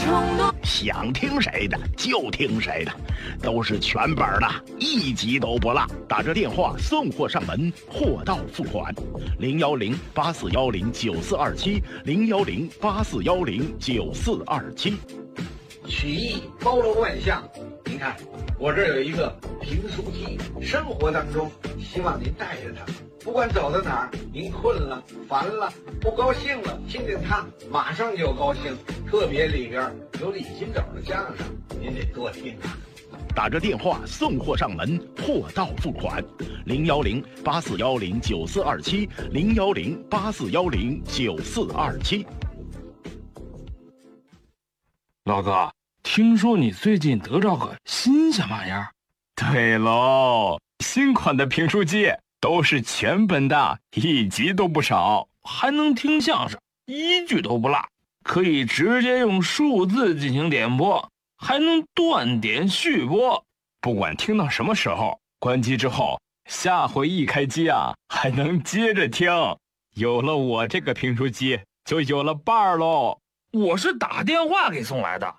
想听谁的就听谁的，都是全本的，一集都不落。打着电话送货上门，货到付款。010-8410-9427，010-8410-9427。 曲艺包罗万象，您看我这儿有一个评书机，生活当中希望您带着它，不管走到哪儿，您困了、烦了、不高兴了，听见它马上就高兴。特别里边有李金斗的相声，您得多听啊。 打着电话送货上门，货到付款。010-8410-9427，010-8410-9427。 老哥，听说你最近得着个新鲜玩意儿？ 对喽，新款的评书机都是全本的，一集都不少， 还能听相声，一句都不落，可以直接用数字进行点播，还能断点续播， 不管听到什么时候，关机之后，下回一开机啊，还能接着听。有了我这个评书机，就有了伴儿喽。 我是打电话给送来的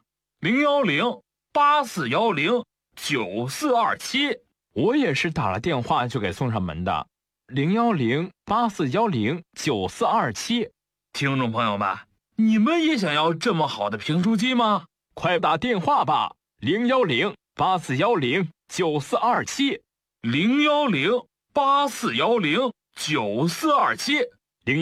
，010-8410-9427。 我也是打了电话就给送上门的，010-8410-9427。 听众朋友们，你们也想要这么好的评书机吗？ 快打电话吧，010-8410-9427。 010-8410-9427。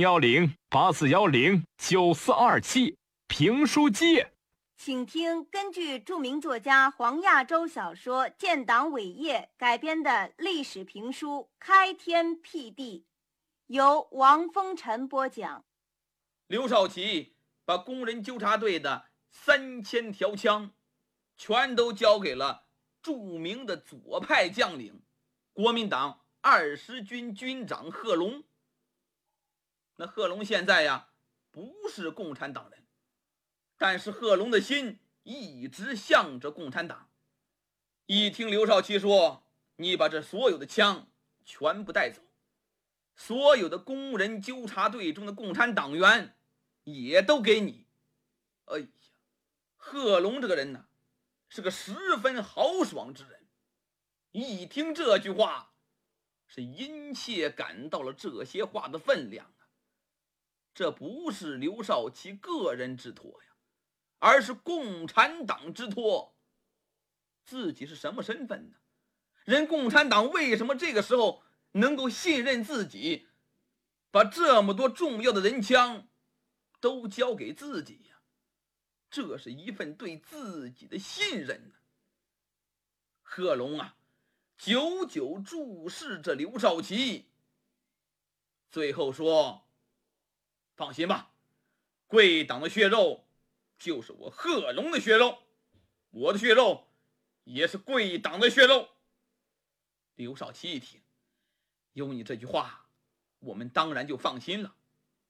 010-8410-9427。评书机， 请听根据著名作家黄亚洲小说《建党伟业》改编的历史评书《开天辟地》，由王风尘播讲。 刘少奇把工人纠察队的3000条枪全都交给了著名的左派将领国民党20军军长贺龙。那贺龙现在呀不是共产党人，但是贺龙的心一直向着共产党。一听刘少奇说你把这所有的枪全部带走，所有的工人纠察队中的共产党员也都给你。哎呀，贺龙这个人呢是个十分豪爽之人，一听这句话是殷切感到了这些话的分量啊。这不是刘少奇个人之托呀，而是共产党之托。自己是什么身份呢？人共产党为什么这个时候能够信任自己，把这么多重要的人枪都交给自己呀？这是一份对自己的信任呢。贺龙啊久久注视着刘少奇，最后说，放心吧，贵党的血肉就是我贺龙的血肉，我的血肉也是贵党的血肉。刘少奇一听，有你这句话，我们当然就放心了。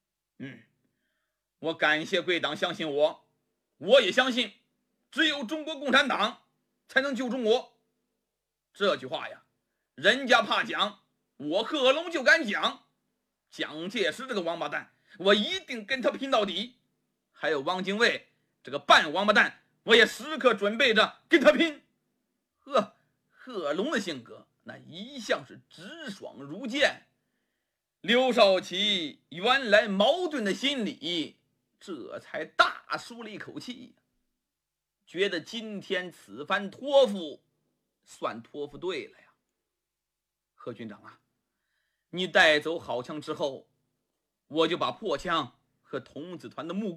我感谢贵党相信我，我也相信只有中国共产党才能救中国。这句话呀，人家怕讲，我贺龙就敢讲。蒋介石这个王八蛋，我一定跟他拼到底。还有汪精卫这个半王八蛋，我也时刻准备着跟他拼。贺龙的性格那一向是直爽如剑。刘少奇原来矛盾的心理这才大舒了一口气，觉得今天此番托付算托付对了呀。贺军长啊，你带走好枪之后，我就把破枪和童子团的木